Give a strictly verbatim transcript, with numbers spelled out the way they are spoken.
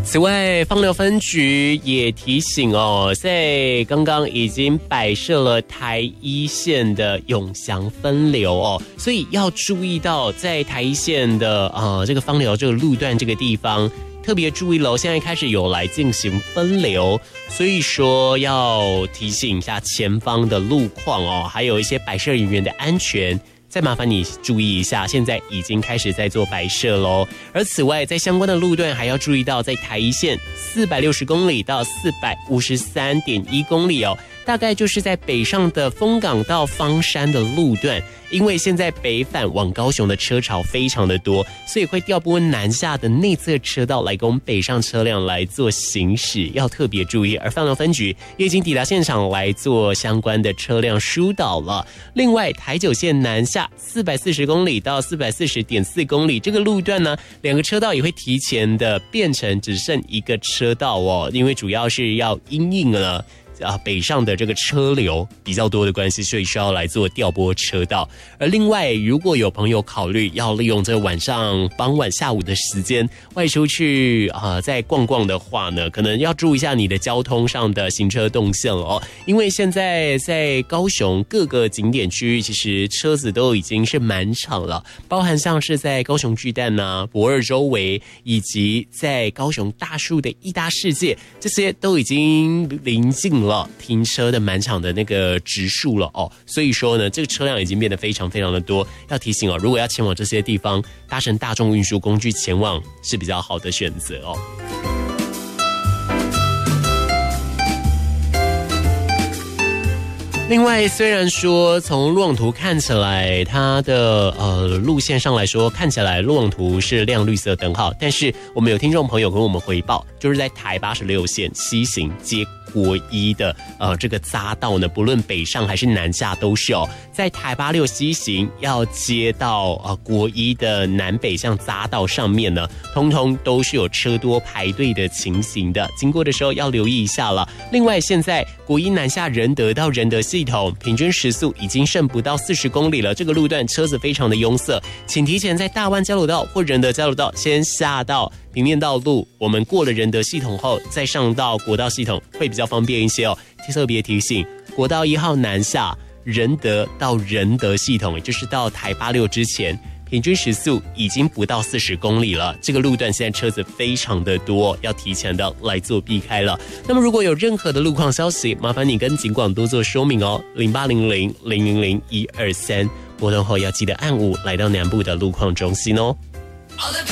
此外，枋寮分局也提醒哦，在刚刚已经摆设了台一线的永祥分流哦，所以要注意到在台一线的呃这个枋寮这个路段这个地方。特别注意喽，现在开始有来进行分流，所以说要提醒一下前方的路况哦，还有一些摆设人员的安全。再麻烦你注意一下，现在已经开始在做摆设咯。而此外，在相关的路段还要注意到，在台一线四百六十公里到四百五十三点一公里哦，大概就是在北上的丰港到方山的路段。因为现在北返往高雄的车潮非常的多，所以会调拨南下的内侧车道来供北上车辆来做行驶，要特别注意。而枋寮分局也已经抵达现场来做相关的车辆疏导了。另外，台九线南下四百四十公里到四百四十点四公里这个路段呢，两个车道也会提前的变成只剩一个车道哦，因为主要是要因应了。啊，北上的这个车流比较多的关系，所以需要来做调拨车道。而另外，如果有朋友考虑要利用这个晚上、傍晚、下午的时间外出去啊、呃，再逛逛的话呢，可能要注意一下你的交通上的行车动线哦。因为现在在高雄各个景点区域，其实车子都已经是满场了，包含像是在高雄巨蛋啊、博二周围，以及在高雄大树的义大世界，这些都已经临近了。停车的满场的那个指数了哦，所以说呢，这个车辆已经变得非常非常的多。要提醒哦，如果要前往这些地方，搭乘大众运输工具前往是比较好的选择哦。另外，虽然说从路网图看起来，它的呃路线上来说，看起来路网图是亮绿色灯号，但是我们有听众朋友跟我们回报，就是在台八十六线西行接国一的呃这个匝道呢，不论北上还是南下都是哦，在台八六西行要接到呃国一的南北向匝道上面呢，通通都是有车多排队的情形的，经过的时候要留意一下了。另外，现在国一南下仁德到仁德系统平均时速已经剩不到四十公里了，这个路段车子非常的拥塞，请提前在大湾交流道或仁德交流道先下到平面道路，我们过了仁德系统后再上到国道系统会比较方便一些哦。特别提醒，国道一号南下仁德到仁德系统，也就是到台八六之前，平均时速已经不到四十公里了，这个路段现在车子非常的多，要提前的来做避开了。那么如果有任何的路况消息，麻烦你跟警广多做说明哦，零八零零零零零一二三，拨通后要记得按五来到南部的路况中心哦。